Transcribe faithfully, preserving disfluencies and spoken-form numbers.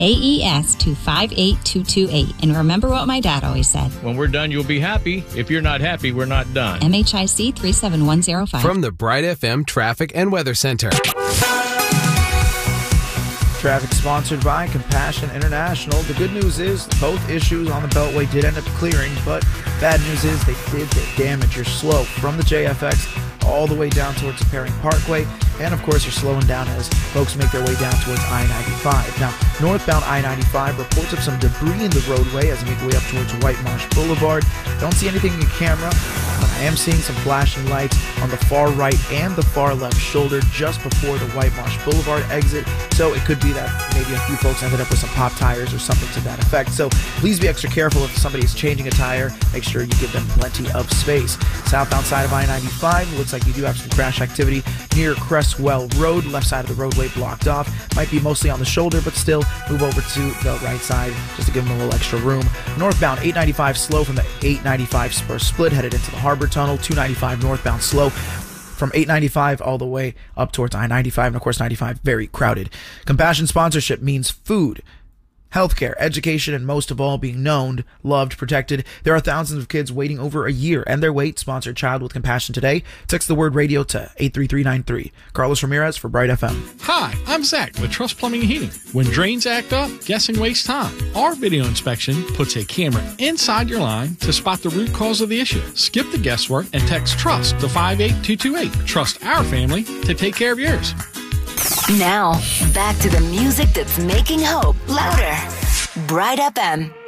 A E S to five eight two two eight. And remember what my dad always said. When we're done, you'll be happy. If you're not happy, we're not done. M H I C three seven one zero five. From the Bright F M Traffic and Weather Center. Traffic sponsored by Compassion International. The good news is both issues on the Beltway did end up clearing, but bad news is they did get damage. You're slow from the J F X all the way down towards the Perring Parkway, and of course you're slowing down as folks make their way down towards I ninety-five. Now, northbound I ninety-five reports of some debris in the roadway as you make your way up towards White Marsh Boulevard. Don't see anything in your camera, but I am seeing some flashing lights on the far right and the far left shoulder just before the White Marsh Boulevard exit, so it could be that maybe a few folks ended up with some pop tires or something to that effect. So please be extra careful if somebody is changing a tire. Make sure you give them plenty of space. Southbound side of I ninety-five, looks like you do have some crash activity near Crestwell Road. Left side of the roadway blocked off. Might be mostly on the shoulder, but still move over to the right side just to give them a little extra room. Northbound eight ninety-five slow from the eight ninety-five Spur Split headed into the Harbor Tunnel. two ninety-five northbound slow from eight ninety-five all the way up towards I ninety-five, and of course ninety-five very crowded. Compassion sponsorship means food, healthcare, education, and most of all, being known, loved, protected. There are thousands of kids waiting over a year, and their wait. Sponsor Child with Compassion today. Text the word radio to eight three three nine three. Carlos Ramirez for Bright F M. Hi, I'm Zach with Trust Plumbing and Heating. When drains act up, guessing wastes time. Our video inspection puts a camera inside your line to spot the root cause of the issue. Skip the guesswork and text TRUST to five eight two two eight. Trust our family to take care of yours. Now, back to the music that's making hope louder. Bright F M.